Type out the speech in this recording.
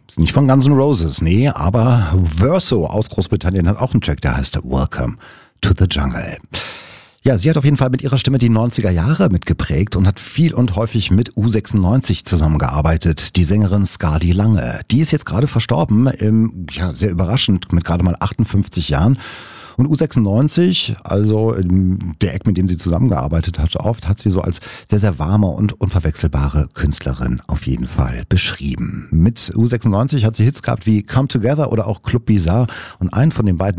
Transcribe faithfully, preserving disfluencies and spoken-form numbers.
Ist nicht von Guns N' Roses, nee, aber Verso aus Großbritannien hat auch einen Track, der heißt Welcome to the Jungle. Ja, sie hat auf jeden Fall mit ihrer Stimme die neunziger Jahre mitgeprägt und hat viel und häufig mit U sechsundneunzig zusammengearbeitet. Die Sängerin Skadi Lange. Die ist jetzt gerade verstorben, ähm, ja, sehr überraschend, mit gerade mal achtundfünfzig Jahren. Und U sechsundneunzig, also der Eck, mit dem sie zusammengearbeitet hat, oft hat sie so als sehr, sehr warme und unverwechselbare Künstlerin auf jeden Fall beschrieben. Mit U sechsundneunzig hat sie Hits gehabt wie Come Together oder auch Club Bizarre und einen von den beiden